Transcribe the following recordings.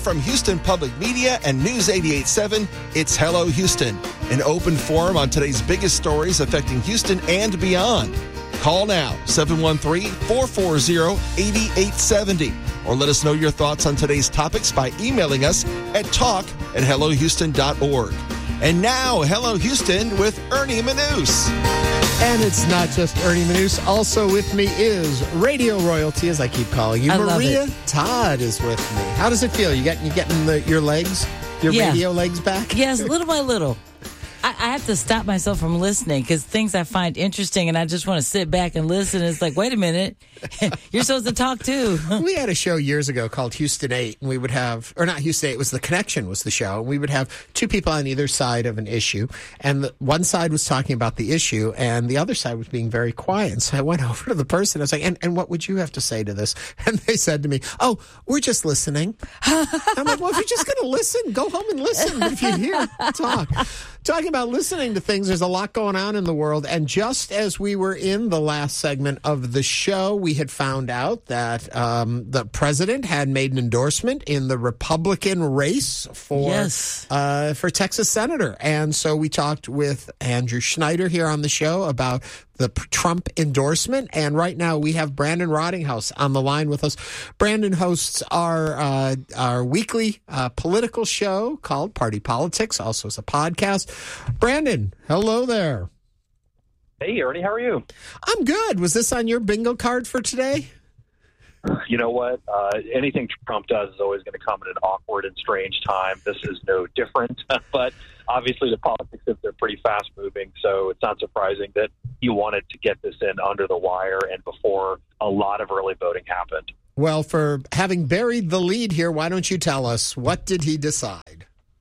from Houston Public Media and News 88.7, it's Hello Houston, an open forum on today's biggest stories affecting Houston and beyond. Call now, 713-440-8870, or let us know your thoughts on today's topics by emailing us at talk@hellohouston.org. And now, Hello Houston with Ernie Manous. And it's not just Ernie Manous. Also with me is radio royalty, as I keep calling you. Maria Todd is with me. How does it feel? You getting your legs, your radio legs back? Yes, little by little. I have to stop myself from listening because things I find interesting and I just want to sit back and listen. It's like, wait a minute, you're supposed to talk too. We had a show years ago called Houston 8, and we would have, or not Houston 8, it was The Connection was the show, and we would have two people on either side of an issue, and one side was talking about the issue, and the other side was being very quiet. And so I went over to the person, I was like, and what would you have to say to this? And they said to me, oh, we're just listening. I'm like, well, if you're just going to listen, go home and listen. But if you're here, talk. Talking about listening to things, there's a lot going on in the world. And just as we were in the last segment of the show, we had found out that the president had made an endorsement in the Republican race for Texas senator. And so we talked with Andrew Schneider here on the show about the Trump endorsement. And right now we have Brandon Rottinghouse on the line with us. Brandon hosts our weekly political show called Party Politics, also as a podcast. Brandon, hello there. Hey, Ernie, how are you? I'm good. Was this on your bingo card for today? You know what? Anything Trump does is always going to come at an awkward and strange time. This is no different. But obviously the politics, they're pretty fast-moving, so it's not surprising that he wanted to get this in under the wire and before a lot of early voting happened. Well, for having buried the lead here, why don't you tell us, what did he decide?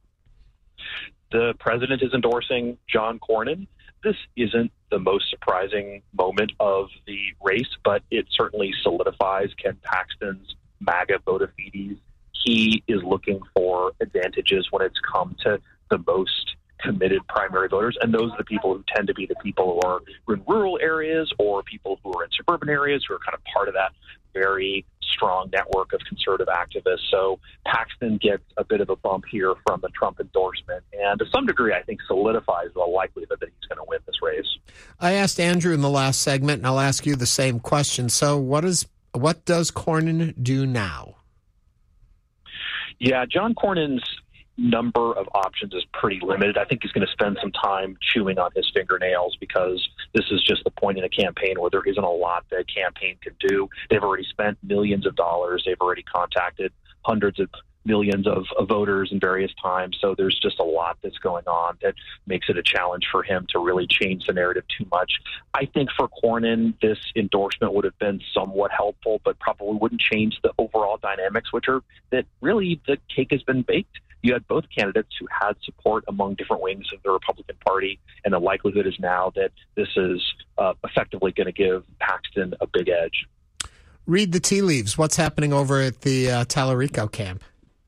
The president is endorsing John Cornyn. This isn't the most surprising moment of the race, but it certainly solidifies Ken Paxton's MAGA bona fides. He is looking for advantages when it's come to the most committed primary voters, and those are the people who tend to be the people who are in rural areas or people who are in suburban areas who are kind of part of that very strong network of conservative activists. So Paxton gets a bit of a bump here from the Trump endorsement, and to some degree, I think solidifies the likelihood that he's going to win this race. I asked Andrew in the last segment, and I'll ask you the same question. So what does Cornyn do now? Yeah, John Cornyn's number of options is pretty limited. I think he's going to spend some time chewing on his fingernails because this is just the point in a campaign where there isn't a lot that a campaign can do. They've already spent millions of dollars. They've already contacted hundreds of millions of voters in various times. So there's just a lot that's going on that makes it a challenge for him to really change the narrative too much. I think for Cornyn, this endorsement would have been somewhat helpful, but probably wouldn't change the overall dynamics, which are that really the cake has been baked. You had both candidates who had support among different wings of the Republican Party, and the likelihood is now that this is effectively going to give Paxton a big edge. Read the tea leaves. What's happening over at the Tallarico camp?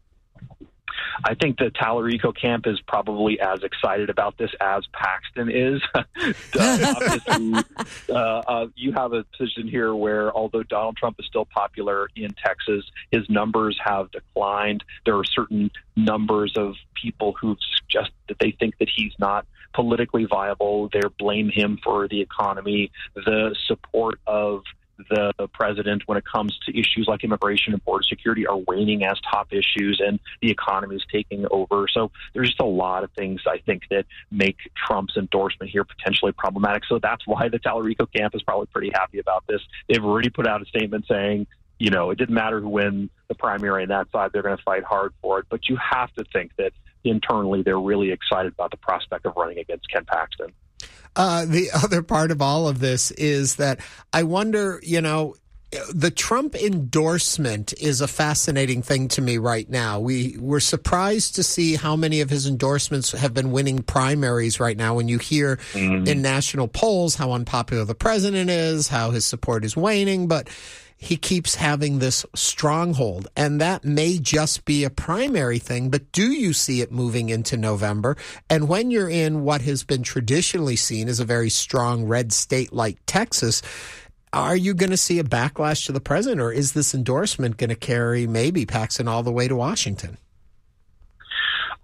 I think the Tallarico camp is probably as excited about this as Paxton is. Obviously, you have a position here where, although Donald Trump is still popular in Texas, his numbers have declined. There are certain numbers of people who suggest that they think that he's not politically viable. They blame him for the economy. The support of the president when it comes to issues like immigration and border security are waning as top issues, and the economy is taking over. So there's just a lot of things, I think, that make Trump's endorsement here potentially problematic. So that's why the Tallarico camp is probably pretty happy about this. They've already put out a statement saying, you know, it didn't matter who wins the primary on that side, they're going to fight hard for it. But you have to think that internally they're really excited about the prospect of running against Ken Paxton. The other part of all of this is that I wonder, you know, the Trump endorsement is a fascinating thing to me right now. We're surprised to see how many of his endorsements have been winning primaries right now. When you hear in national polls how unpopular the president is, how his support is waning, but he keeps having this stronghold, and that may just be a primary thing, but do you see it moving into November? And when you're in what has been traditionally seen as a very strong red state like Texas, are you going to see a backlash to the president, or is this endorsement going to carry maybe Paxton all the way to Washington?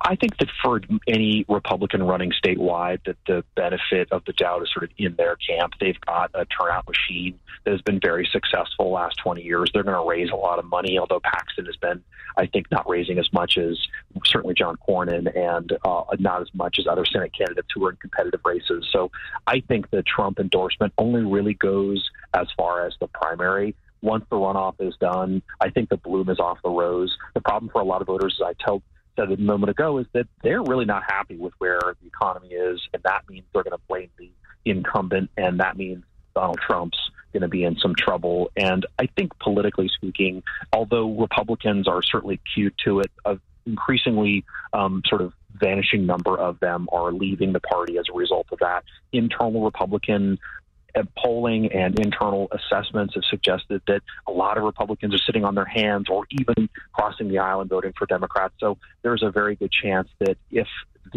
I think that for any Republican running statewide, that the benefit of the doubt is sort of in their camp. They've got a turnout machine that has been very successful the last 20 years. They're going to raise a lot of money, although Paxton has been, I think, not raising as much as certainly John Cornyn and not as much as other Senate candidates who are in competitive races. So I think the Trump endorsement only really goes as far as the primary. Once the runoff is done, I think the bloom is off the rose. The problem for a lot of voters, as I said a moment ago, is that they're really not happy with where the economy is, and that means they're going to blame the incumbent, and that means Donald Trump's going to be in some trouble. And I think politically speaking, although Republicans are certainly cued to it, an increasingly sort of vanishing number of them are leaving the party as a result of that. Internal Republican polling and internal assessments have suggested that a lot of Republicans are sitting on their hands or even crossing the aisle and voting for Democrats. So there's a very good chance that if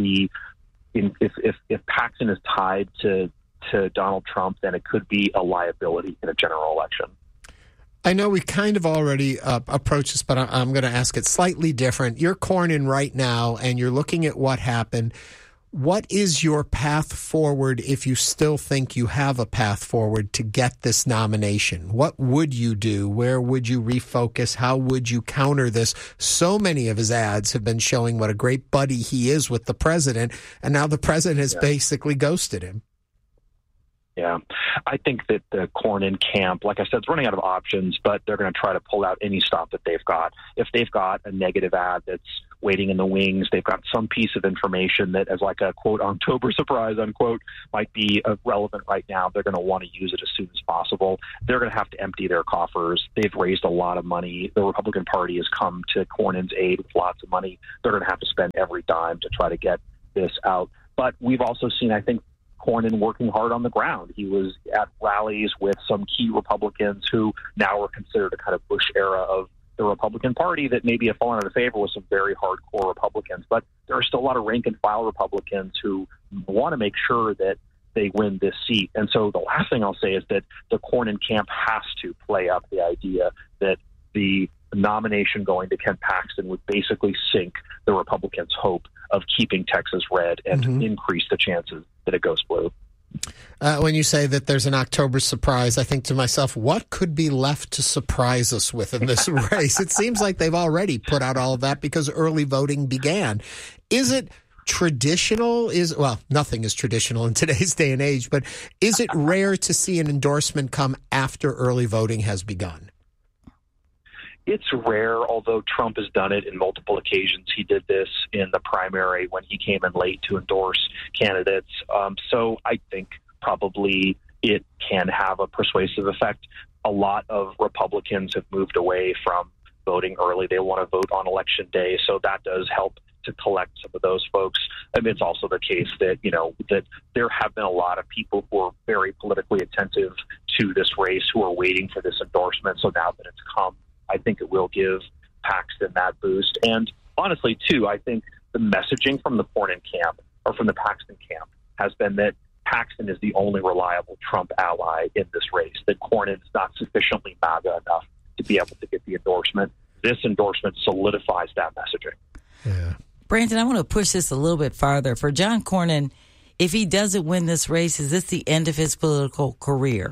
Paxton is tied to Donald Trump, then it could be a liability in a general election. I know we kind of already approached this, but I'm going to ask it slightly different. You're Cornyn right now, and you're looking at what happened. What is your path forward if you still think you have a path forward to get this nomination? What would you do? Where would you refocus? How would you counter this? So many of his ads have been showing what a great buddy he is with the president, and now the president has basically ghosted him. Yeah, I think that the Cornyn camp, like I said, is running out of options, but they're going to try to pull out any stop that they've got. If they've got a negative ad that's waiting in the wings, they've got some piece of information that as like a, quote, October surprise, unquote, might be relevant right now, they're going to want to use it as soon as possible. They're going to have to empty their coffers. They've raised a lot of money. The Republican Party has come to Cornyn's aid with lots of money. They're going to have to spend every dime to try to get this out. But we've also seen, I think, Cornyn working hard on the ground. He was at rallies with some key Republicans who now are considered a kind of Bush era of the Republican Party that maybe have fallen out of favor with some very hardcore Republicans. But there are still a lot of rank-and-file Republicans who want to make sure that they win this seat. And so the last thing I'll say is that the Cornyn camp has to play up the idea that the nomination going to Ken Paxton would basically sink the Republicans' hope of keeping Texas red and increase the chances that it goes blue. When you say that there's an October surprise, I think to myself, what could be left to surprise us with in this race? It seems like they've already put out all of that because early voting began. Is it traditional? Well, nothing is traditional in today's day and age, but is it rare to see an endorsement come after early voting has begun? It's rare, although Trump has done it in multiple occasions. He did this in the primary when he came in late to endorse candidates. So I think probably it can have a persuasive effect. A lot of Republicans have moved away from voting early. They want to vote on Election Day, so that does help to collect some of those folks. I mean, it's also the case that, that there have been a lot of people who are very politically attentive to this race who are waiting for this endorsement. So now that it's come, I think it will give Paxton that boost. And honestly, too, I think the messaging from the Cornyn camp or from the Paxton camp has been that Paxton is the only reliable Trump ally in this race, that Cornyn is not sufficiently MAGA enough to be able to get the endorsement. This endorsement solidifies that messaging. Yeah. Brandon, I want to push this a little bit farther. For John Cornyn, if he doesn't win this race, is this the end of his political career?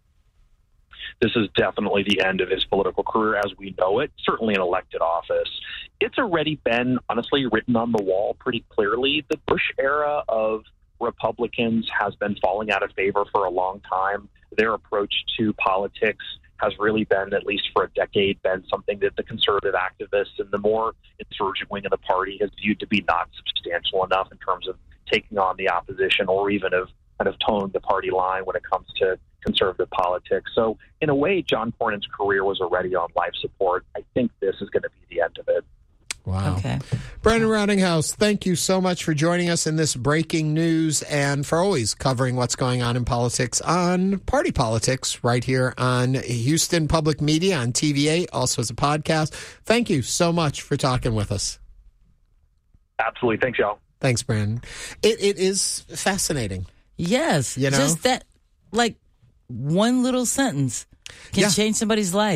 This is definitely the end of his political career as we know it, certainly in elected office. It's already been, honestly, written on the wall pretty clearly. The Bush era of Republicans has been falling out of favor for a long time. Their approach to politics has really been, at least for a decade, been something that the conservative activists and the more insurgent wing of the party has viewed to be not substantial enough in terms of taking on the opposition or even of kind of towing the party line when it comes to conservative politics. So in a way, John Cornyn's career was already on life support. I think this is going to be the end of it. Wow. Okay. Brandon Routinghouse, thank you so much for joining us in this breaking news and for always covering what's going on in politics, on Party Politics, right here on Houston Public Media, on TVA, also as a podcast. Thank you so much for talking with us. Absolutely. Thanks, y'all. Thanks, Brandon. It is fascinating. Yes. You know? Just that, like, one little sentence can change somebody's life.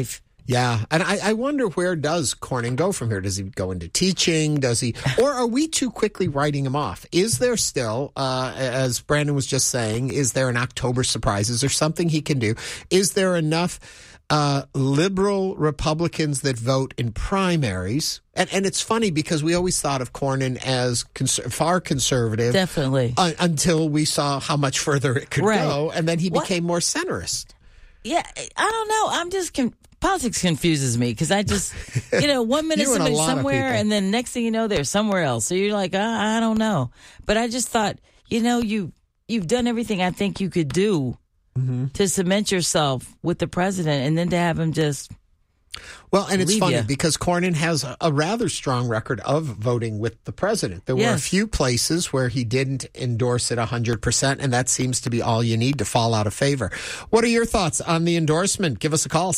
Yeah, and I wonder, where does Cornyn go from here? Does he go into teaching? Does he, or are we too quickly writing him off? Is there still, as Brandon was just saying, is there an October surprise? Is there something he can do? Is there enough liberal Republicans that vote in primaries? And it's funny because we always thought of Cornyn as far conservative. Definitely. Until we saw how much further it could go, and then he became more centrist. Yeah, I don't know. I'm just politics confuses me because I just, 1 minute somebody's somewhere and then next thing you know, they're somewhere else. So you're like, I don't know. But I just thought, you've done everything I think you could do to cement yourself with the president, and then to have him just... Well, and it's funny because Cornyn has a rather strong record of voting with the president. There were a few places where he didn't endorse it 100%, and that seems to be all you need to fall out of favor. What are your thoughts on the endorsement? Give us a call,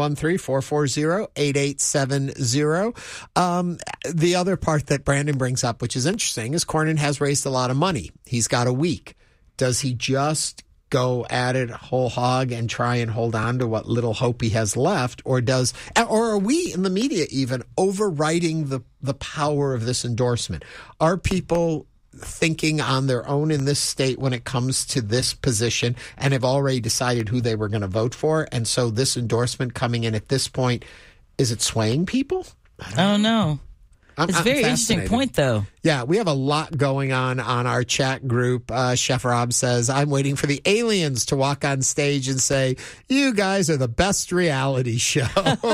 713-440-8870. The other part that Brandon brings up, which is interesting, is Cornyn has raised a lot of money. He's got a week. Does he just go at it whole hog and try and hold on to what little hope he has left, or are we in the media even overriding the power of this endorsement? Are people thinking on their own in this state when it comes to this position and have already decided who they were going to vote for? And so this endorsement coming in at this point, is it swaying people? I don't know. It's a very interesting point, though. Yeah, we have a lot going on our chat group. Chef Rob says, I'm waiting for the aliens to walk on stage and say, you guys are the best reality show.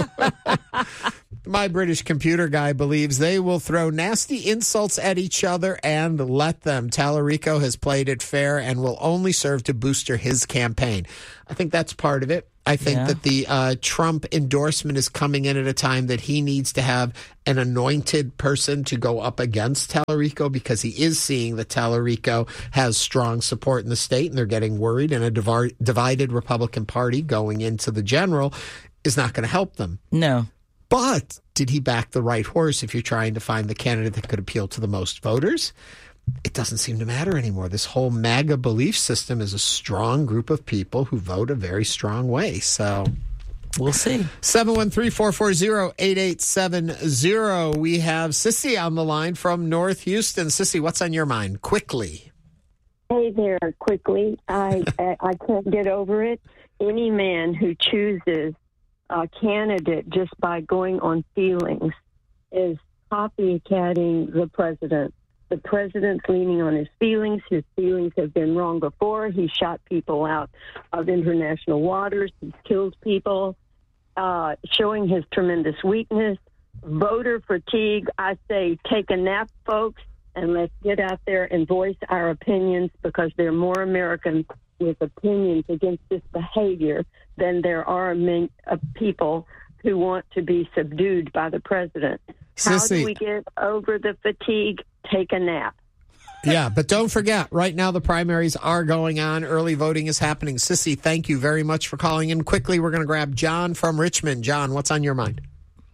My British computer guy believes they will throw nasty insults at each other and let them. Tallarico has played it fair and will only serve to booster his campaign. I think that's part of it. I think that the Trump endorsement is coming in at a time that he needs to have an anointed person to go up against Tallarico, because he is seeing that Tallarico has strong support in the state, and they're getting worried, and a divided Republican Party going into the general is not going to help them. No. But did he back the right horse if you're trying to find the candidate that could appeal to the most voters? It doesn't seem to matter anymore. This whole MAGA belief system is a strong group of people who vote a very strong way. So we'll see. 713-440-8870. We have Sissy on the line from North Houston. Sissy, what's on your mind? Quickly. Hey there, quickly. I can't get over it. Any man who chooses a candidate just by going on feelings is copycatting the president. The president's leaning on his feelings. His feelings have been wrong before. He shot people out of international waters. He's killed people, showing his tremendous weakness. Voter fatigue. I say take a nap, folks, and let's get out there and voice our opinions, because there are more Americans with opinions against this behavior than there are people who want to be subdued by the president. How do we get over the fatigue? Take a nap. Yeah, but don't forget, right now the primaries are going on. Early voting is happening. Sissy, thank you very much for calling in. Quickly, we're going to grab John from Richmond. John, what's on your mind?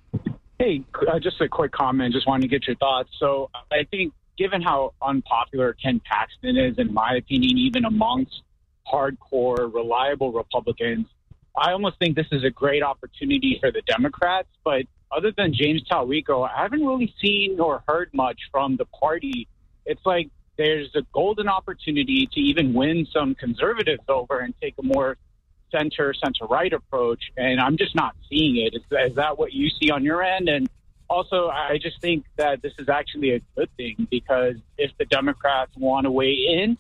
Hey, just a quick comment. Just wanted to get your thoughts. So I think given how unpopular Ken Paxton is, in my opinion, even amongst hardcore, reliable Republicans, I almost think this is a great opportunity for the Democrats. But other than James Tallarico, I haven't really seen or heard much from the party. It's like there's a golden opportunity to even win some conservatives over and take a more center-right approach, and I'm just not seeing it. Is that what you see on your end? And also, I just think that this is actually a good thing, because if the Democrats want to weigh in,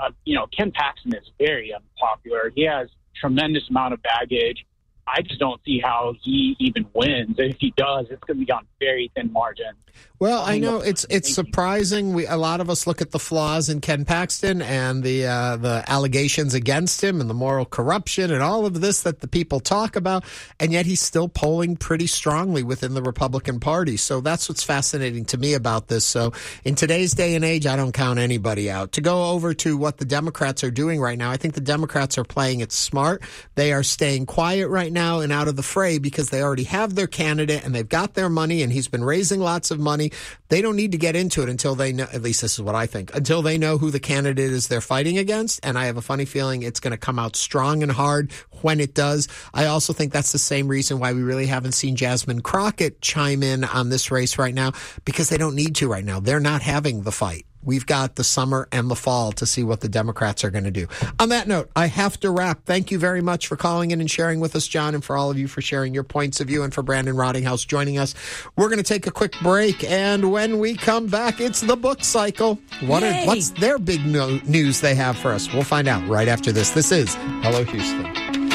Ken Paxton is very unpopular. He has tremendous amount of baggage. I just don't see how he even wins. If he does, it's going to be on very thin margin. Well, I know it's surprising. A lot of us look at the flaws in Ken Paxton and the allegations against him and the moral corruption and all of this that the people talk about, and yet he's still polling pretty strongly within the Republican Party. So that's what's fascinating to me about this. So in today's day and age, I don't count anybody out. To go over to what the Democrats are doing right now, I think the Democrats are playing it smart. They are staying quiet right now. now and out of the fray because they already have their candidate and they've got their money and he's been raising lots of money. They don't need to get into it until they know, at least this is what I think, until they know who the candidate is they're fighting against. And I have a funny feeling it's going to come out strong and hard when it does. I also think that's the same reason why we really haven't seen Jasmine Crockett chime in on this race right now, because they don't need to right now. They're not having the fight. We've got the summer and the fall to see what the Democrats are going to do. On that note, I have to wrap. Thank you very much for calling in and sharing with us, John, and for all of you for sharing your points of view, and for Brandon Rottinghouse joining us. We're going to take a quick break, and when we come back, it's the book cycle. What's their big news they have for us? We'll find out right after this. This is Hello, Houston.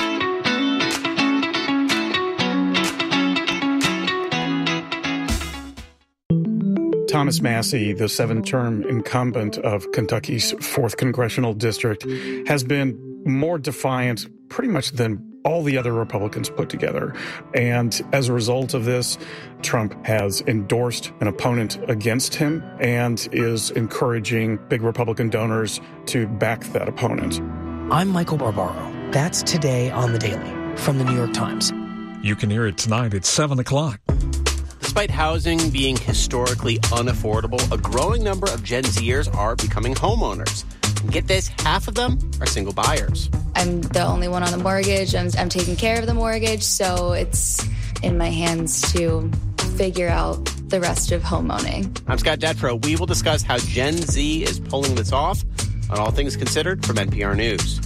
Thomas Massie, the 7-term incumbent of Kentucky's 4th Congressional District, has been more defiant pretty much than all the other Republicans put together. And as a result of this, Trump has endorsed an opponent against him and is encouraging big Republican donors to back that opponent. I'm Michael Barbaro. That's Today on the Daily from the New York Times. You can hear it tonight at 7 o'clock. Despite housing being historically unaffordable, a growing number of Gen Zers are becoming homeowners. And get this, half of them are single buyers. I'm the only one on the mortgage. I'm taking care of the mortgage, so it's in my hands to figure out the rest of homeowning. I'm Scott Detrow. We will discuss how Gen Z is pulling this off on All Things Considered from NPR News.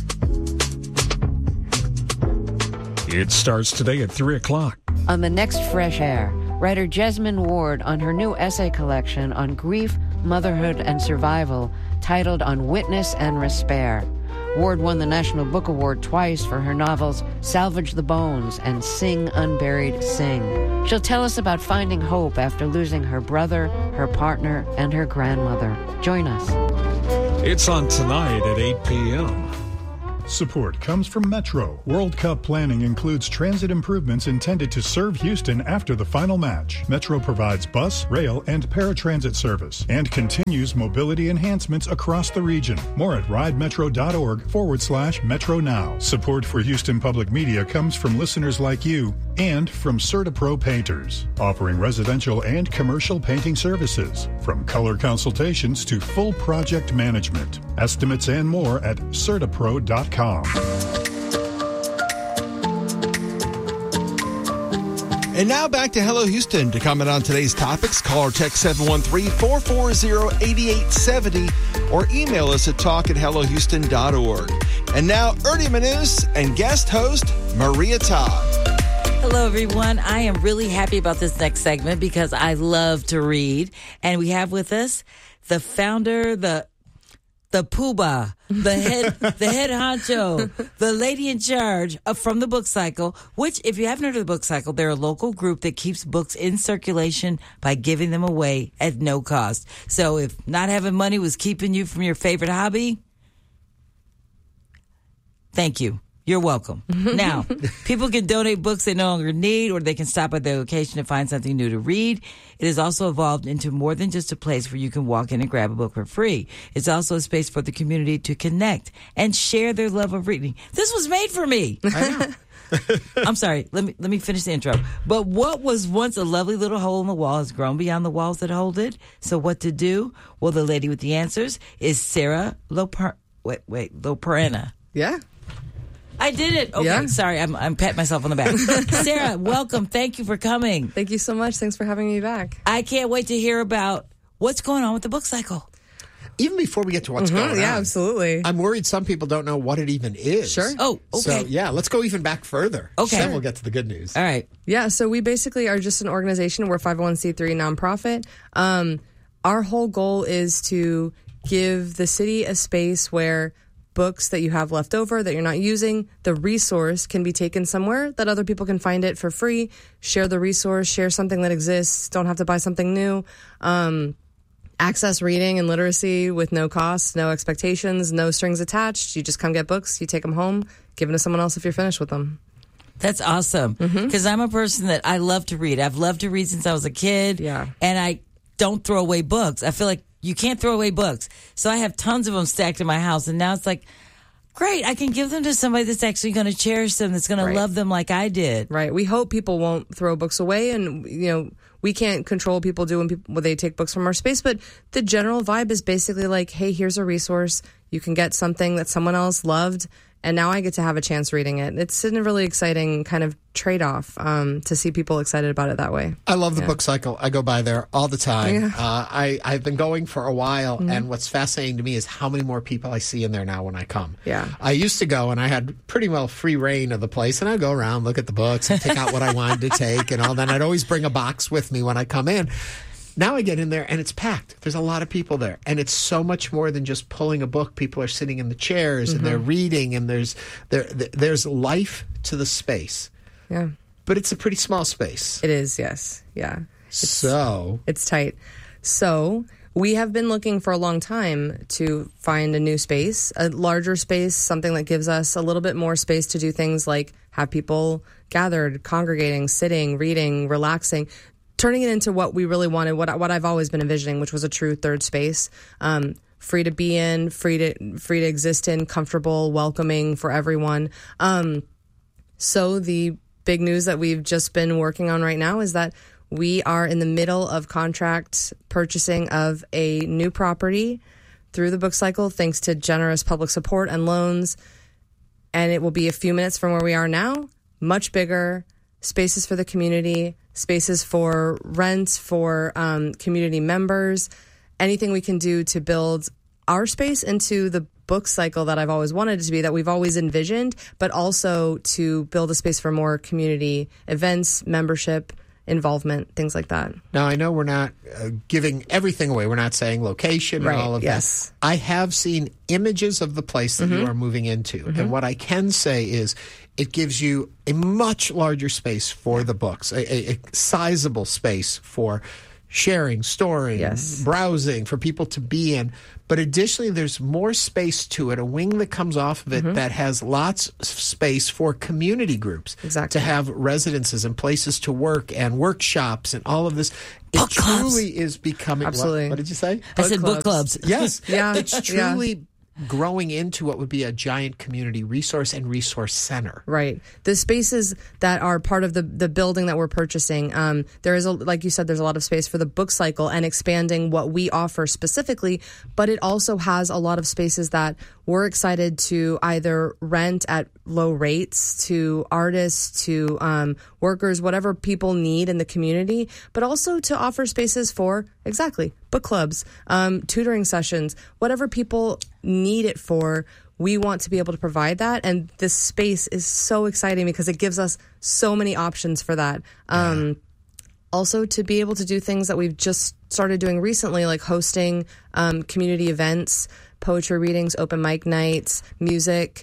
It starts today at 3 o'clock. On the next Fresh Air, writer Jesmyn Ward on her new essay collection on grief, motherhood, and survival titled On Witness and Respair. Ward won the National Book Award twice for her novels Salvage the Bones and Sing Unburied Sing. She'll tell us about finding hope after losing her brother, her partner, and her grandmother. Join us. It's on tonight at 8 p.m. Support comes from Metro. World Cup planning includes transit improvements intended to serve Houston after the final match. Metro provides bus, rail, and paratransit service and continues mobility enhancements across the region. More at ridemetro.org/Metro Now. Support for Houston Public Media comes from listeners like you and from CertaPro Painters, offering residential and commercial painting services, from color consultations to full project management. Estimates and more at CertaPro.com. And now back to Hello Houston. To comment on today's topics, call or text 713-440-8870 or email us at talk@hellohouston.org. And now, Ernie Manus and guest host Maria Todd. Hello, everyone. I am really happy about this next segment because I love to read. And we have with us the founder, the poobah, the head honcho, the lady in charge from the Book Cycle, which, if you haven't heard of the Book Cycle, they're a local group that keeps books in circulation by giving them away at no cost. So if not having money was keeping you from your favorite hobby, thank you. You're welcome. Now, people can donate books they no longer need, or they can stop at their location to find something new to read. It has also evolved into more than just a place where you can walk in and grab a book for free. It's also a space for the community to connect and share their love of reading. This was made for me. I know. I'm sorry. Let me finish the intro. But what was once a lovely little hole in the wall has grown beyond the walls that hold it. So what to do? Well, the lady with the answers is Sarah Loperana. Yeah. I did it. Okay, yeah. Sorry, I'm patting myself on the back. Sarah, welcome. Thank you for coming. Thank you so much. Thanks for having me back. I can't wait to hear about what's going on with the Book Cycle. Even before we get to what's going on. Yeah, absolutely. I'm worried some people don't know what it even is. Sure. Oh, okay. So, yeah, let's go even back further. Okay. Then we'll get to the good news. All right. Yeah, so we basically are just an organization. We're a 501c3 nonprofit. Our whole goal is to give the city a space where books that you have left over that you're not using, the resource can be taken somewhere that other people can find it for free, share the resource, share something that exists, don't have to buy something new, access reading and literacy with no cost, no expectations, no strings attached. You just come get books, you take them home, give them to someone else if you're finished with them. That's awesome. Because I'm a person that I love to read. I've loved to read since I was a kid. Yeah. And I don't throw away books. I feel like you can't throw away books. So I have tons of them stacked in my house. And now it's like, great. I can give them to somebody that's actually going to cherish them, that's going to love them like I did. Right. We hope people won't throw books away, and, we can't control what people do when they take books from our space, but the general vibe is basically like, hey, here's a resource. You can get something that someone else loved, and now I get to have a chance reading it. It's a really exciting kind of trade-off to see people excited about it that way. I love the book cycle. I go by there all the time. Yeah. I've been going for a while, and what's fascinating to me is how many more people I see in there now when I come. Yeah. I used to go, and I had pretty well free reign of the place, and I'd go around, look at the books, and pick out what I wanted to take and all that. I'd always bring a box with me when I come in. Now I get in there and it's packed. There's a lot of people there. And it's so much more than just pulling a book. People are sitting in the chairs and they're reading, and there's life to the space. Yeah. But it's a pretty small space. It is, yes. Yeah. It's tight. So we have been looking for a long time to find a new space, a larger space, something that gives us a little bit more space to do things like have people gathered, congregating, sitting, reading, relaxing, turning it into what we really wanted, what I've always been envisioning, which was a true third space, free to be in, free to exist in, comfortable, welcoming for everyone. So the big news that we've just been working on right now is that we are in the middle of contract purchasing of a new property through the book cycle, thanks to generous public support and loans. And it will be a few minutes from where we are now, much bigger, spaces for the community, spaces for rent, for community members, anything we can do to build our space into the book cycle that I've always wanted it to be, that we've always envisioned, but also to build a space for more community events, membership, involvement, things like that. Now, I know we're not giving everything away. We're not saying location and all of that. I have seen images of the place that you are moving into. And what I can say is it gives you a much larger space for the books, a sizable space for sharing, storing, browsing, for people to be in. But additionally, there's more space to it, a wing that comes off of it that has lots of space for community groups to have residences and places to work and workshops and all of this. Book clubs. Truly is becoming... Absolutely. What did you say? I said book clubs. Yes. Yeah. It's truly... growing into what would be a giant community resource and resource center. Right. The spaces that are part of the building that we're purchasing, there is, like you said, there's a lot of space for the book cycle and expanding what we offer specifically, but it also has a lot of spaces that we're excited to either rent at low rates to artists, to workers, whatever people need in the community, but also to offer spaces for, book clubs, tutoring sessions, whatever people need it for. We want to be able to provide that, and this space is so exciting because it gives us so many options for that. Also, to be able to do things that we've just started doing recently, like hosting community events, poetry readings, open mic nights, music,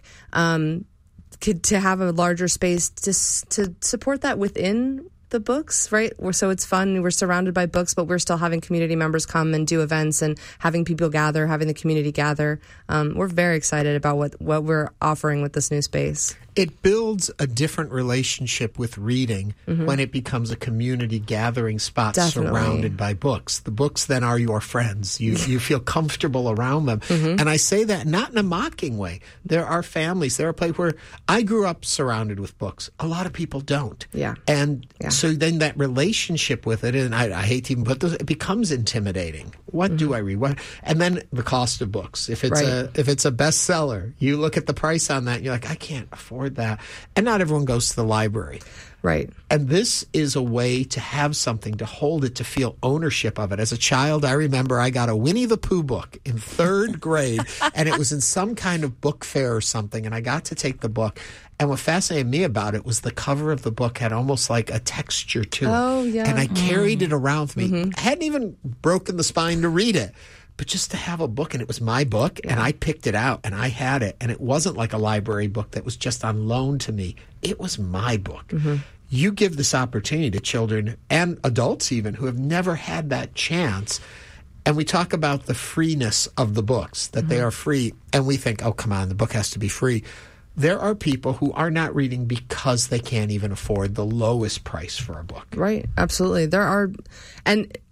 to have a larger space to support that within the books, right? So it's fun. We're surrounded by books, but we're still having community members come and do events and having people gather, having the community gather. We're very excited about what we're offering with this new space. It builds a different relationship with reading when it becomes a community gathering spot surrounded by books. The books then are your friends. You feel comfortable around them. And I say that not in a mocking way. There are families, there are places where I grew up surrounded with books. A lot of people don't. And so then that relationship with it, and I hate to even put this, it becomes intimidating. What do I read? What? And then the cost of books. If it's a bestseller, you look at the price on that and you're like, I can't afford that. And not everyone goes to the library. Right. And this is a way to have something, to hold it, to feel ownership of it. As a child, I remember I got a Winnie the Pooh book in 3rd grade, and it was in some kind of book fair or something, and I got to take the book. And what fascinated me about it was the cover of the book had almost like a texture to it. Oh, yeah. And I carried it around with me. I hadn't even broken the spine to read it. But just to have a book, and it was my book, and I picked it out, and I had it, and it wasn't like a library book that was just on loan to me. It was my book. You give this opportunity to children and adults even who have never had that chance. And we talk about the freeness of the books, that they are free, and we think, oh, come on, the book has to be free. There are people who are not reading because they can't even afford the lowest price for a book. Right, absolutely. There are, and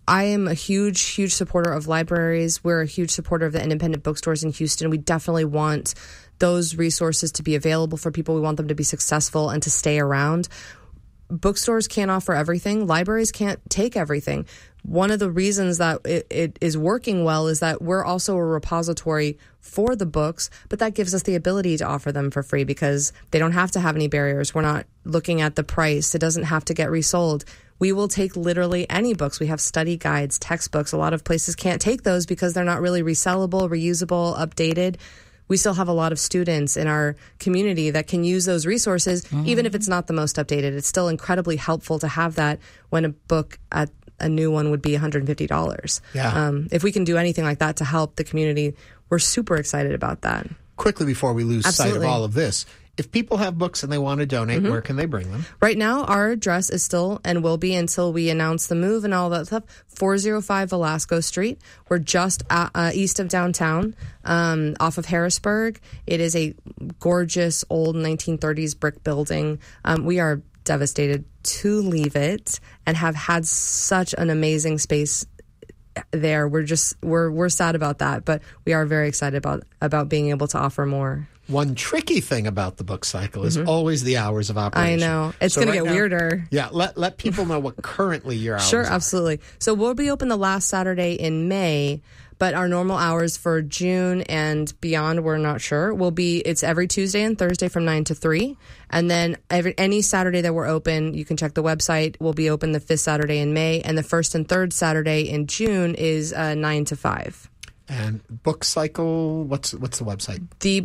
I am a huge supporter of libraries. We're a huge supporter of the independent bookstores in Houston. We definitely want those resources to be available for people. We want them to be successful and to stay around. Bookstores can't offer everything. Libraries can't take everything. One of the reasons that it is working well is that we're also a repository for the books, but that gives us the ability to offer them for free because they don't have to have any barriers. We're not looking at the price. It doesn't have to get resold. We will take literally any books. We have study guides, textbooks. A lot of places can't take those because they're not really resellable, reusable, updated. We still have a lot of students in our community that can use those resources, even if it's not the most updated. It's still incredibly helpful to have that when a book at a new one would be $150. Yeah. If we can do anything like that to help the community, we're super excited about that. Quickly before we lose sight of all of this, if people have books and they want to donate, where can they bring them? Right now, our address is still and will be until we announce the move and all that stuff, 405 Velasco Street. We're just east of downtown, off of Harrisburg. It is a gorgeous old 1930s brick building. We are devastated to leave it and have had such an amazing space there. We're sad about that, but we are very excited about being able to offer more. One tricky thing about the book cycle is always the hours of operation. I know. It's going to get weirder. Yeah, let people know what currently your hours Sure, are. absolutely. So we'll be open the last Saturday in May, but our normal hours for June and beyond, we're not sure. It's every Tuesday and Thursday from 9 to 3. And then any Saturday that we're open, you can check the website. We'll be open the 5th Saturday in May, and the 1st and 3rd Saturday in June is 9 to 5. And Book Cycle, what's the website?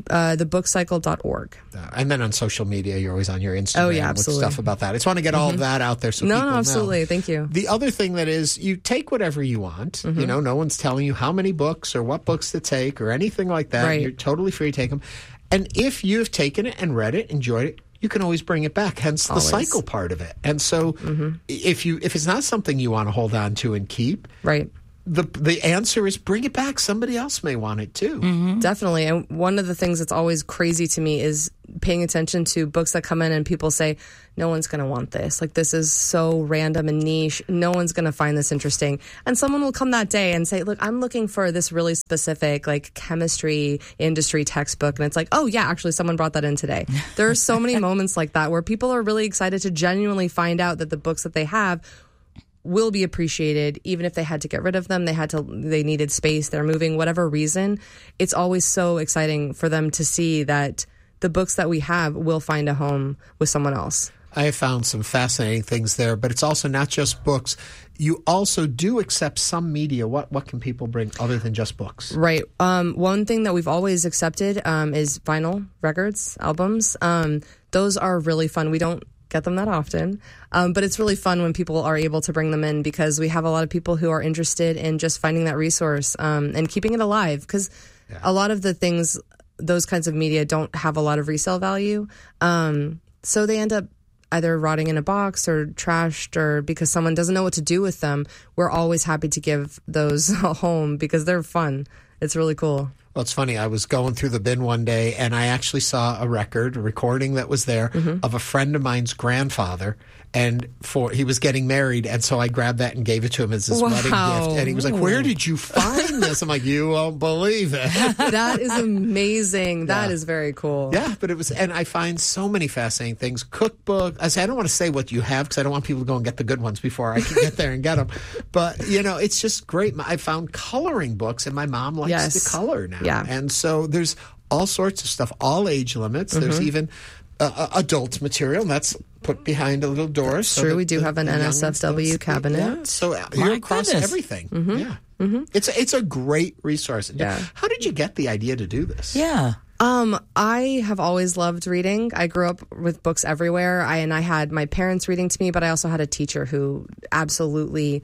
Thebookcycle.org. And then on social media, you're always on your Instagram with absolutely. Stuff about that. I just want to get all of that out there so people know. No, absolutely. Thank you. The other thing that is, you take whatever you want. You know, no one's telling you how many books or what books to take or anything like that. Right. You're totally free to take them. And if you've taken it and read it, enjoyed it, you can always bring it back, hence the cycle part of it. And so if it's not something you want to hold on to and keep, right. The answer is bring it back. Somebody else may want it too. Definitely. And one of the things that's always crazy to me is paying attention to books that come in and people say, no one's going to want this. Like, this is so random and niche. No one's going to find this interesting. And someone will come that day and say, look, I'm looking for this really specific, like, chemistry industry textbook. And it's like, oh, yeah, actually, someone brought that in today. There are so many moments like that where people are really excited to genuinely find out that the books that they have will be appreciated, even if they had to get rid of them, they needed space, they're moving, whatever reason. It's always so exciting for them to see that the books that we have will find a home with someone else. I have found some fascinating things there, but it's also not just books. You also do accept some media. What can people bring other than just books? Right. One thing that we've always accepted is vinyl records, albums. Those are really fun. We don't get them that often. But it's really fun when people are able to bring them in because we have a lot of people who are interested in just finding that resource and keeping it alive because a lot of the things, those kinds of media don't have a lot of resale value. So they end up either rotting in a box or trashed or because someone doesn't know what to do with them. We're always happy to give those a home because they're fun. It's really cool. Well, it's funny. I was going through the bin one day, and I actually saw a recording that was there of a friend of mine's grandfather, and he was getting married, and so I grabbed that and gave it to him as his wedding gift. And he was like, "Where did you find this?" I'm like, "You won't believe it." That is amazing. That is very cool. Yeah, but it was, and I find so many fascinating things. Cookbook. I don't want to say what you have because I don't want people to go and get the good ones before I can get there and get them. But it's just great. I found coloring books, and my mom likes to color now. Yeah. And so there's all sorts of stuff, all age limits. There's even adult material, and that's put behind a little door. That's true. We do have an NSFW cabinet. Yeah. So you're across everything. Yeah. It's a great resource. Yeah. How did you get the idea to do this? Yeah. I have always loved reading. I grew up with books everywhere. I had my parents reading to me, but I also had a teacher who absolutely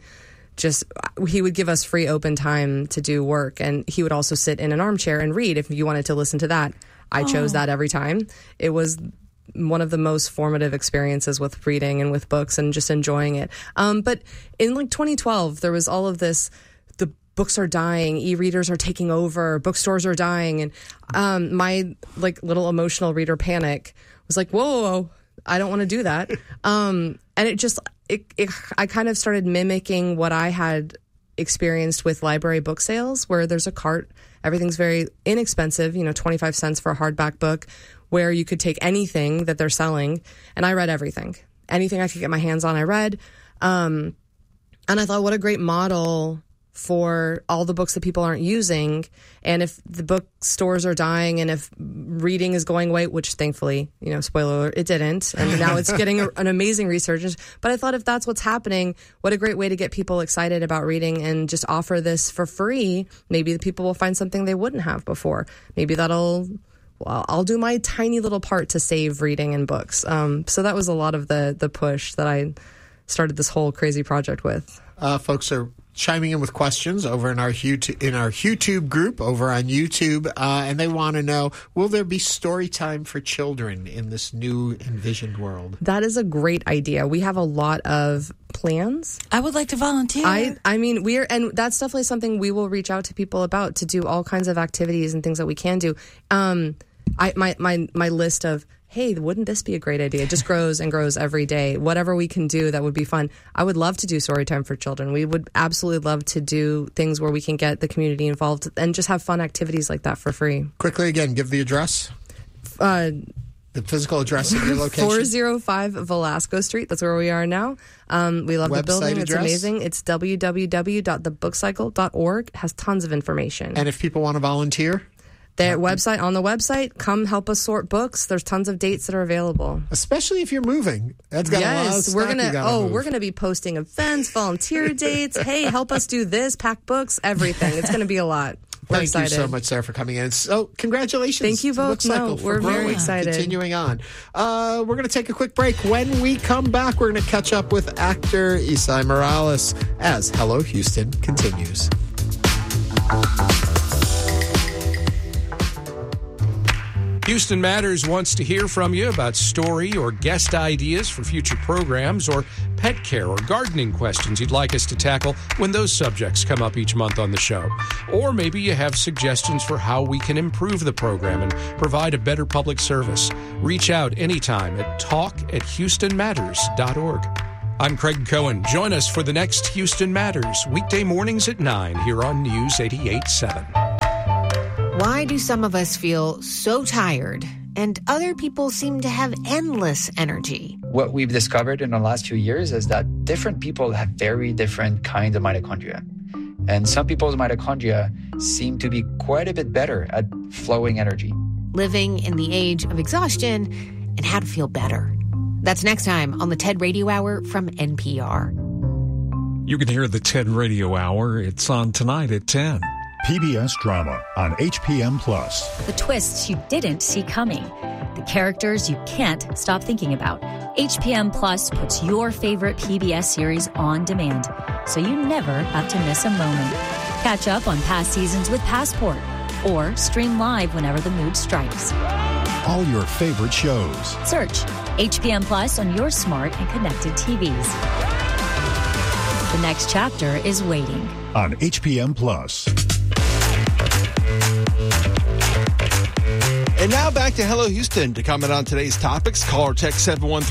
he would give us free open time to do work, and he would also sit in an armchair and read if you wanted to listen to that. I chose that every time. It was one of the most formative experiences with reading and with books and just enjoying it. But in 2012, there was all of this, the books are dying, e-readers are taking over, bookstores are dying, and my little emotional reader panic was like, whoa, I don't want to do that. And it just, I kind of started mimicking what I had experienced with library book sales where there's a cart. Everything's very inexpensive, 25 cents for a hardback book, where you could take anything that they're selling. And I read everything. Anything I could get my hands on, I read. And I thought, what a great model for all the books that people aren't using. And if the bookstores are dying and if reading is going away, which thankfully, spoiler alert, it didn't. And now it's getting an amazing resurgence. But I thought if that's what's happening, what a great way to get people excited about reading and just offer this for free. Maybe the people will find something they wouldn't have before. Maybe I'll do my tiny little part to save reading and books. So that was a lot of the push that I started this whole crazy project with. Folks are chiming in with questions over in our YouTube group over on YouTube, and they want to know, will there be story time for children in this new envisioned world? That is a great idea. We have a lot of plans. I would like to volunteer. I mean, and that's definitely something we will reach out to people about, to do all kinds of activities and things that we can do. My list of, hey, wouldn't this be a great idea? It just grows and grows every day. Whatever we can do that would be fun. I would love to do story time for children. We would absolutely love to do things where we can get the community involved and just have fun activities like that for free. Quickly again, give the address. The physical address of your location. 405 Velasco Street. That's where we are now. We love the building. Address? It's amazing. It's www.thebookcycle.org. It has tons of information. And if people want to volunteer? On the website, come help us sort books. There's tons of dates that are available. Especially if you're moving. That's got a lot of stuff. We're gonna be posting events, volunteer dates. Hey, help us do this, pack books, everything. It's gonna be a lot. We're excited. Thank you so much, Sarah, for coming in. So, congratulations. Thank you both. We're very excited. Continuing on. We're going to take a quick break. When we come back, we're going to catch up with actor Esai Morales as Hello Houston continues. Houston Matters wants to hear from you about story or guest ideas for future programs, or pet care or gardening questions you'd like us to tackle when those subjects come up each month on the show. Or maybe you have suggestions for how we can improve the program and provide a better public service. Reach out anytime at talk@houstonmatters.org. I'm Craig Cohen. Join us for the next Houston Matters, weekday mornings at 9 here on News 88.7. Why do some of us feel so tired and other people seem to have endless energy? What we've discovered in the last few years is that different people have very different kinds of mitochondria. And some people's mitochondria seem to be quite a bit better at flowing energy. Living in the age of exhaustion and how to feel better. That's next time on the TED Radio Hour from NPR. You can hear the TED Radio Hour. It's on tonight at 10. PBS drama on HPM+. The twists you didn't see coming. The characters you can't stop thinking about. HPM Plus puts your favorite PBS series on demand, so you never have to miss a moment. Catch up on past seasons with Passport, or stream live whenever the mood strikes. All your favorite shows. Search HPM Plus on your smart and connected TVs. The next chapter is waiting. On HPM Plus. And now back to Hello Houston. To comment on today's topics, call or text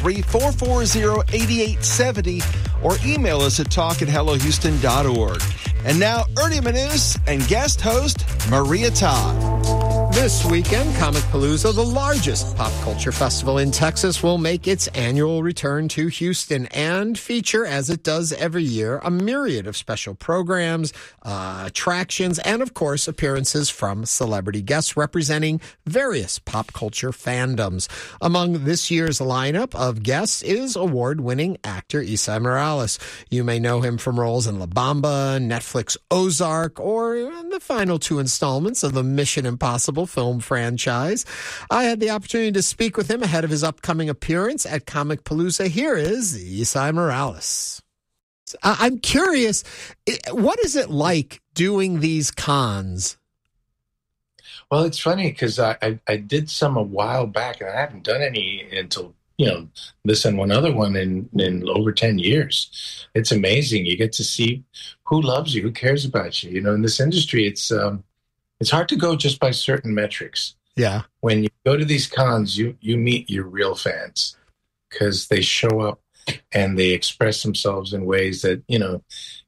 713-440-8870 or email us at talk@hellohouston.org. And now, Ernie Manus and guest host Maria Todd. This weekend, Comicpalooza, the largest pop culture festival in Texas, will make its annual return to Houston and feature, as it does every year, a myriad of special programs, attractions, and, of course, appearances from celebrity guests representing various pop culture fandoms. Among this year's lineup of guests is award-winning actor Esai Morales. You may know him from roles in La Bamba, Netflix Ozark, or in the final two installments of the Mission Impossible film franchise. I had the opportunity to speak with him ahead of his upcoming appearance at Comicpalooza. Here is Esai Morales. I'm curious, what is it like doing these cons? Well, it's funny because I did some a while back, and I haven't done any until, this and one other one in over 10 years. It's amazing. You get to see who loves you, who cares about you. In this industry, it's hard to go just by certain metrics. Yeah. When you go to these cons, you meet your real fans because they show up and they express themselves in ways that,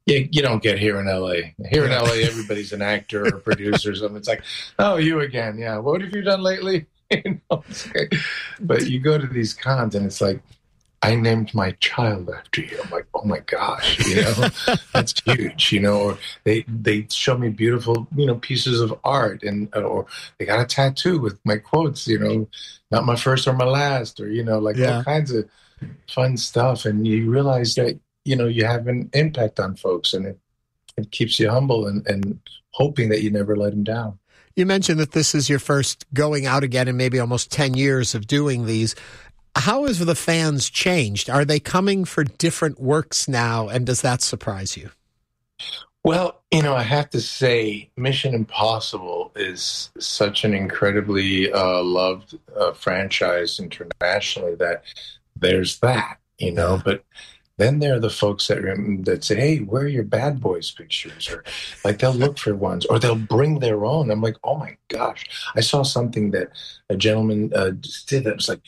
you don't get here in LA. Here in LA, everybody's an actor or producer or something. It's like, oh, you again. Yeah. What have you done lately? But you go to these cons and it's like, I named my child after you. I'm like, oh my gosh, that's huge, or they show me beautiful, pieces of art or they got a tattoo with my quotes, not my first or my last, or, all kinds of fun stuff. And you realize that, you have an impact on folks, and it keeps you humble and hoping that you never let them down. You mentioned that this is your first going out again in maybe almost 10 years of doing these. How have the fans changed? Are they coming for different works now, and does that surprise you? Well, I have to say Mission Impossible is such an incredibly loved franchise internationally that there's that, but then there are the folks that say, hey, where are your Bad Boys pictures? Or like they'll look for ones, or they'll bring their own. I'm like, oh my gosh. I saw something that a gentleman did that was like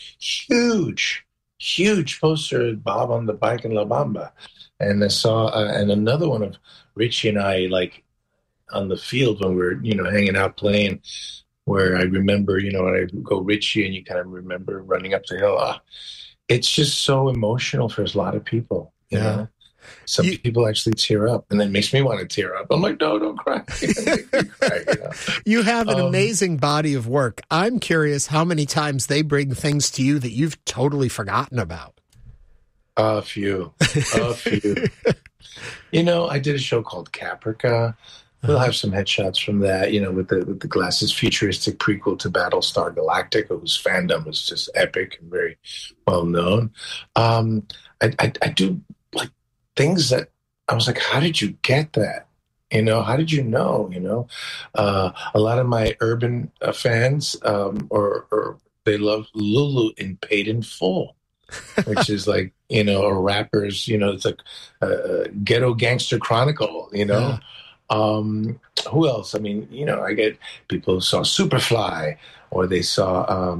huge poster of Bob on the bike in La Bamba. And I saw, and another one of Richie and I, like on the field when we were, hanging out playing, where I remember, when I go Richie and you kind of remember running up the hill. It's just so emotional for a lot of people, you know. Some people actually tear up, and that makes me want to tear up. I'm like, no, don't cry. You have an amazing body of work. I'm curious how many times they bring things to you that you've totally forgotten about. A few. I did a show called Caprica. We'll have some headshots from that, with the Glasses futuristic prequel to Battlestar Galactica, whose fandom was just epic and very well known. I do like things that I was like, how did you get that? How did you know? A lot of my urban fans, or they love Lulu in Paid in Full, which is like, a rapper's, it's like a ghetto gangster chronicle, Yeah. Who else? I mean, I get people who saw Superfly, or they saw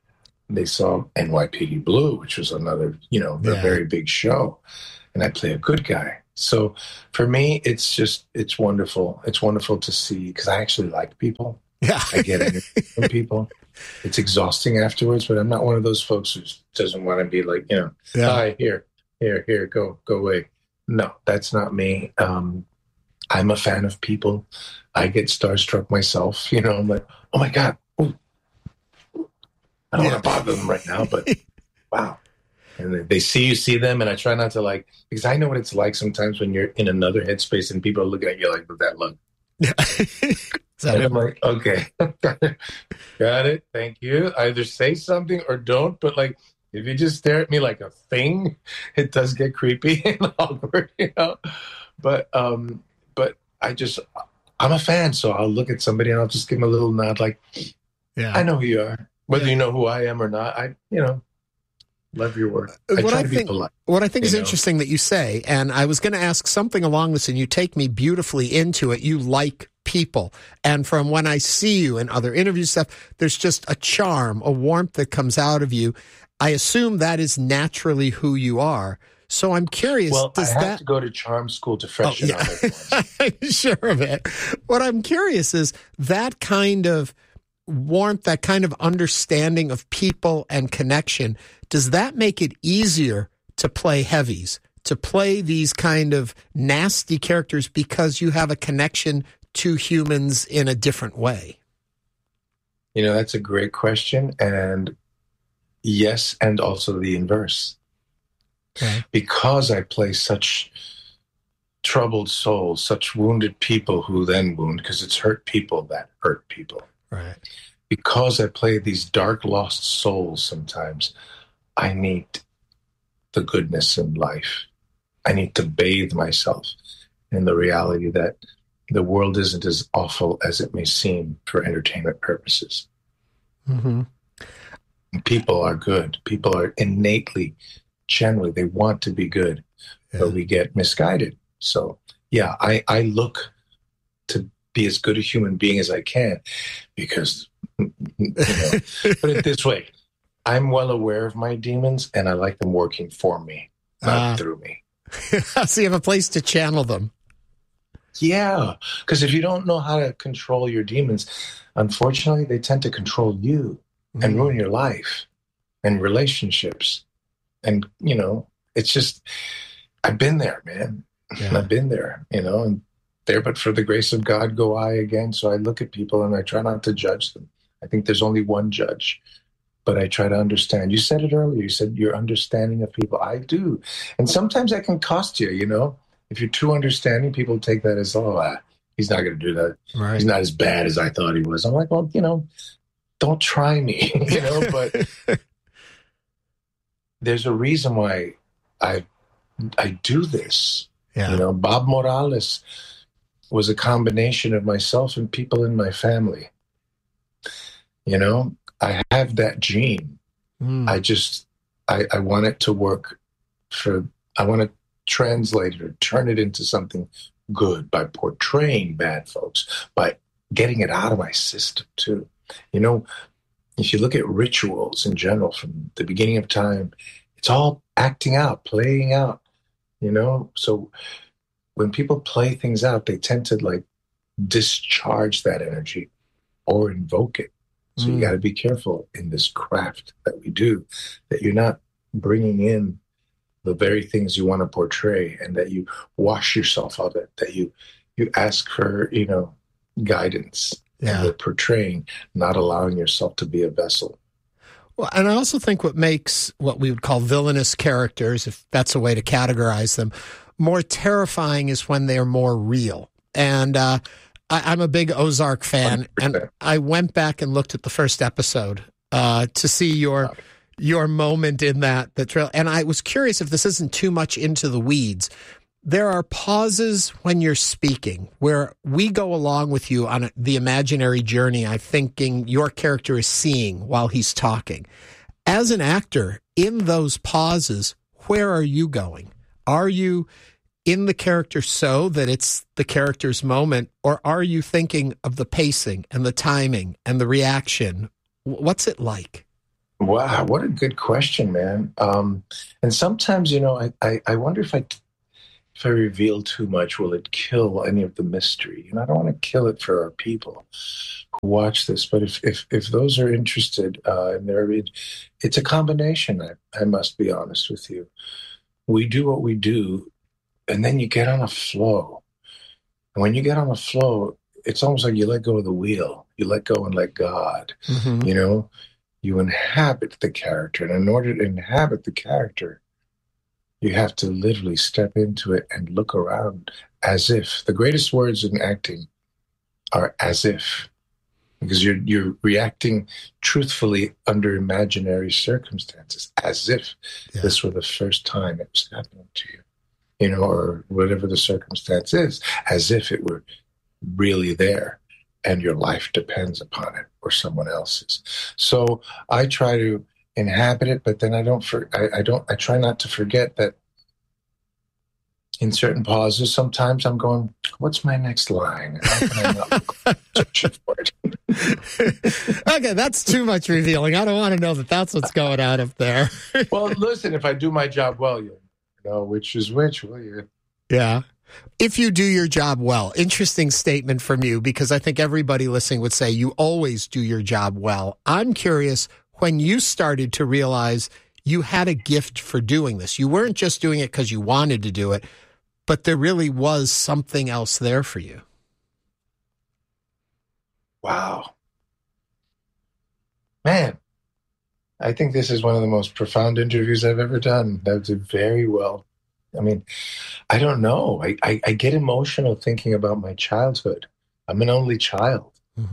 NYPD Blue, which was another, a very big show, and I play a good guy. So for me, it's wonderful. It's wonderful to see, because I actually like people. Yeah, I get energy from people. It's exhausting afterwards, but I'm not one of those folks who doesn't want to be like, hi, here, go away. No, that's not me. I'm a fan of people. I get starstruck myself. I'm like, oh my God. Ooh. I don't want to bother them right now, but wow. And they see them, and I try not to because I know what it's like sometimes when you're in another headspace and people are looking at you like with that look. And I'm like, okay, got it. Thank you. Either say something or don't, but if you just stare at me like a thing, it does get creepy and awkward, But I'm a fan, so I'll look at somebody and I'll just give them a little nod, I know who you are. Whether you know who I am or not, I love your work. I try to be polite. What I think is interesting that you say, and I was going to ask something along this, and you take me beautifully into it. You like people. And from when I see you in other interview stuff, there's just a charm, a warmth that comes out of you. I assume that is naturally who you are. So I'm curious. Well, I have to go to charm school to freshen up. I'm sure of it. What I'm curious is that kind of warmth, that kind of understanding of people and connection, does that make it easier to play heavies, to play these kind of nasty characters because you have a connection to humans in a different way? That's a great question. And yes, and also the inverse. Okay. Because I play such troubled souls, such wounded people who then wound, because it's hurt people that hurt people. Right. Because I play these dark, lost souls sometimes, I need the goodness in life. I need to bathe myself in the reality that the world isn't as awful as it may seem for entertainment purposes. Mm-hmm. People are good. People are innately, generally, they want to be good, but we get misguided. So, yeah, I look to be as good a human being as I can because, put it this way, I'm well aware of my demons and I like them working for me, not through me. So you have a place to channel them. Yeah, because if you don't know how to control your demons, unfortunately, they tend to control you and ruin your life and relationships. And, it's just, I've been there, man. Yeah. I've been there, and there, but for the grace of God, go I again. So I look at people and I try not to judge them. I think there's only one judge, but I try to understand. You said it earlier. You said your understanding of people. I do. And sometimes that can cost you, If you're too understanding, people take that as, he's not going to do that. Right. He's not as bad as I thought he was. I'm like, well, don't try me, but there's a reason why I do this. Yeah. Bob Morales was a combination of myself and people in my family. I have that gene. I want it to work I want to translate it or turn it into something good by portraying bad folks, by getting it out of my system too. If you look at rituals in general from the beginning of time, it's all acting out, playing out, So when people play things out, they tend to discharge that energy or invoke it. So you got to be careful in this craft that we do, that you're not bringing in the very things you want to portray, and that you wash yourself of it, that you ask for, guidance. Yeah. And portraying, not allowing yourself to be a vessel. Well, and I also think what makes what we would call villainous characters, if that's a way to categorize them, more terrifying is when they're more real. And I'm a big Ozark fan, 100%. And I went back and looked at the first episode to see your moment in that trail. And I was curious, if this isn't too much into the weeds, there are pauses when you're speaking where we go along with you on the imaginary journey I'm thinking your character is seeing while he's talking. As an actor, in those pauses, where are you going? Are you in the character so that it's the character's moment, or are you thinking of the pacing and the timing and the reaction? What's it like? Wow, what a good question, man. And sometimes, I wonder if I reveal too much, will it kill any of the mystery? I don't want to kill it for our people who watch this. But if those are interested, it's a combination. I must be honest with you. We do what we do, and then you get on a flow. And when you get on a flow, it's almost like you let go of the wheel. You let go and let God. Mm-hmm. You inhabit the character, and in order to inhabit the character, you have to literally step into it and look around as if. The greatest words in acting are as if, because you're reacting truthfully under imaginary circumstances, as if this were the first time it was happening to you, or whatever the circumstance is, as if it were really there and your life depends upon it or someone else's. So I try to inhabit it, but then I try not to forget that in certain pauses, sometimes I'm going, what's my next line? How can I not search for it? Okay, that's too much revealing. I don't want to know that that's what's going on up there. Well, listen, if I do my job well, you'll know which is which, will you? Yeah. If you do your job well, interesting statement from you, because I think everybody listening would say you always do your job well. I'm curious, when you started to realize you had a gift for doing this, you weren't just doing it because you wanted to do it, but there really was something else there for you. Wow. Man, I think this is one of the most profound interviews I've ever done. That did very well. I mean, I don't know. I get emotional thinking about my childhood. I'm an only child,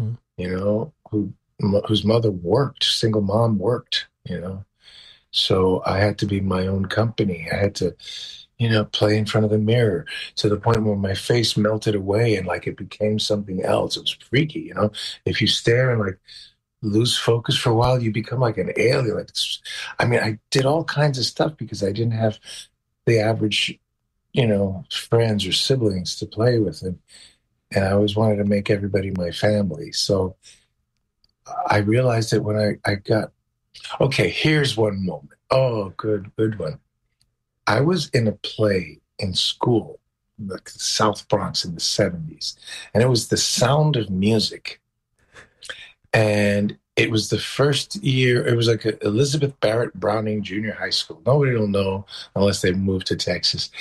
whose mother worked, single mom worked, So I had to be my own company. I had to, play in front of the mirror to the point where my face melted away and it became something else. It was freaky, If you stare and lose focus for a while, you become like an alien. I did all kinds of stuff because I didn't have the average, friends or siblings to play with. And I always wanted to make everybody my family. So I realized that when I got, okay, here's one moment. Oh, good one. I was in a play in school the South Bronx in the 70s. And it was The Sound of Music. And it was the first year, it was like Elizabeth Barrett Browning Junior High School. Nobody will know unless they moved to Texas.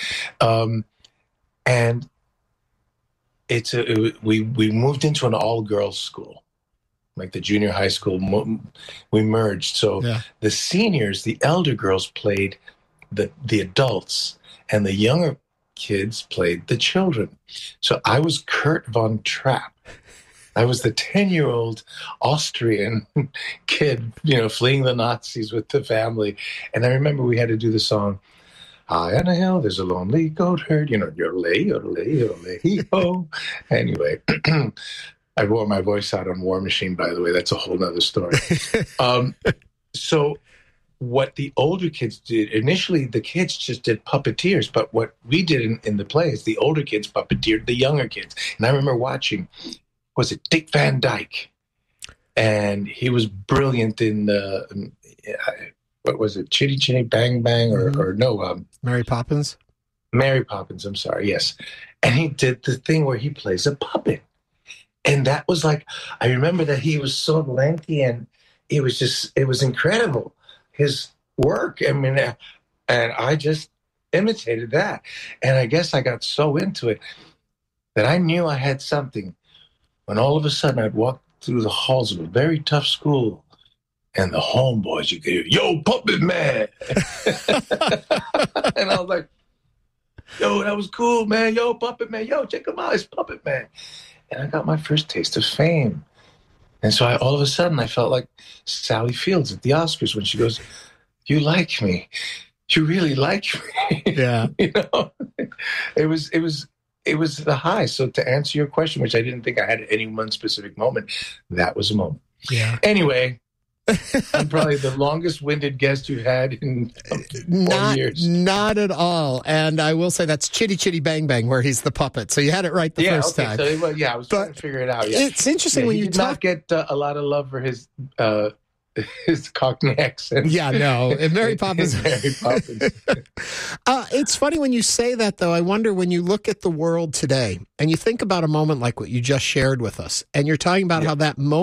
And we moved into an all-girls school, like the junior high school. We merged. So the seniors, the elder girls played the adults, and the younger kids played the children. So I was Kurt von Trapp. I was the 10-year-old Austrian kid, fleeing the Nazis with the family. And I remember we had to do the song, "High on a hill, there's a lonely goat herd," yodelay, yodelay, yodelay, hee-ho. Anyway, I wore my voice out on War Machine, by the way. That's a whole nother story. So what the older kids did, initially the kids just did puppeteers, but what we did in the play is the older kids puppeteered the younger kids. And I remember watching, was it Dick Van Dyke? And he was brilliant in what was it, Chitty Chitty Bang Bang, or no? Mary Poppins? Mary Poppins, I'm sorry, yes. And he did the thing where he plays a puppet. And that was like, I remember that he was so lanky, and it was incredible, his work. I mean, and I just imitated that. And I guess I got so into it that I knew I had something. When all of a sudden I'd walk through the halls of a very tough school, and the homeboys, you could hear, "Yo, Puppet Man!" And I was like, "Yo, that was cool, man. Yo, Puppet Man. Yo, check him out. It's Puppet Man." And I got my first taste of fame. And so all of a sudden I felt like Sally Fields at the Oscars when she goes, "You like me. You really like me." Yeah. It was the high. So to answer your question, which I didn't think I had at any one specific moment, that was a moment. Yeah. Anyway, I'm probably the longest-winded guest you had in 4 years. Not at all. And I will say that's Chitty Chitty Bang Bang, where he's the puppet. So you had it right the first time. So, I was trying to figure it out. Yeah. It's interesting when you you did not get a lot of love for his Cockney accent. Yeah, no. And Mary Poppins. Mary Poppins. It's funny when you say that, though. I wonder, when you look at the world today and you think about a moment like what you just shared with us, and you're talking about how that moment